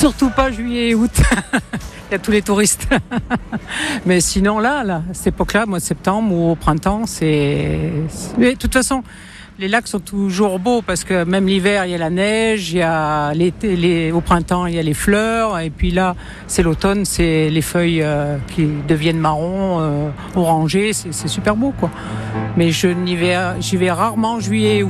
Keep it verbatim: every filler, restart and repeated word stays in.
Surtout pas juillet et août. Il y a tous les touristes. Mais sinon, là, là, à cette époque-là, mois de septembre ou au printemps, c'est... Mais de toute façon, les lacs sont toujours beaux parce que même l'hiver, il y a la neige, il y a l'été, les... au printemps, il y a les fleurs. Et puis là, c'est l'automne, c'est les feuilles euh, qui deviennent marron, euh, orangées. C'est, c'est super beau, quoi. Mais je n'y vais, j'y vais rarement en juillet et août.